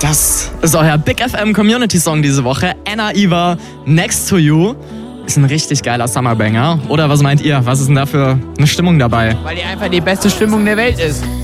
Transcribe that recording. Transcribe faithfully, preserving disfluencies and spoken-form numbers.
Das ist euer Big F M Community Song diese Woche. Anna Eva, Next to You. Ist ein richtig geiler Summerbanger. Oder was meint ihr? Was ist denn da für eine Stimmung dabei? Weil die einfach die beste Stimmung der Welt ist.